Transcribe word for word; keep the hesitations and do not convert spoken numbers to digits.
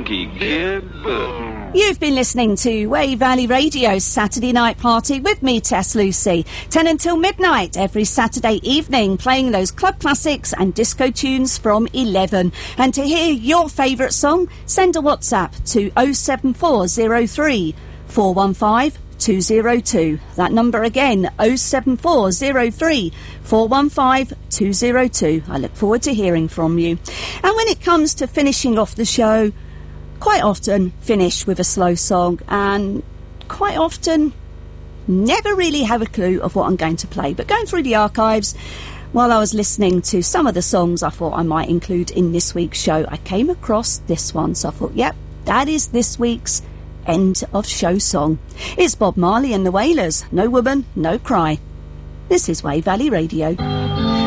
Funky Gibb. You've been listening to Wave Valley Radio's Saturday Night Party with me, Tess Lucy. ten until midnight every Saturday evening, playing those club classics and disco tunes from eleven. And to hear your favourite song, send a WhatsApp to oh seven four oh three, four one five, two oh two. That number again, oh seven four oh three, four one five, two oh two. I look forward to hearing from you. And when it comes to finishing off the show, quite often finish with a slow song, and quite often never really have a clue of what I'm going to play. But going through the archives, while I was listening to some of the songs I thought I might include in this week's show, I came across this one. So I thought, yep, that is this week's end of show song. It's Bob Marley and the Wailers, No Woman, No Cry. This is Wave Valley Radio.